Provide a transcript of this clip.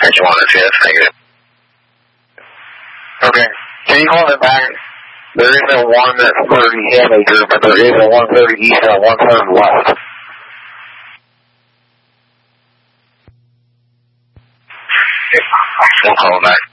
Extension 1 is yes, negative. Okay. Can you call it back? There isn't one that's 30 Hamager, but there is a 130 east and a 130 west. We'll call it back.